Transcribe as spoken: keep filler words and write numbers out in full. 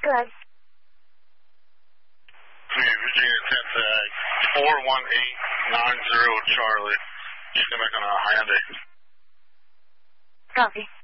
ahead. Virginia ten tag, four one eight nine zero Charlie. You come back on a Hyundai. Copy.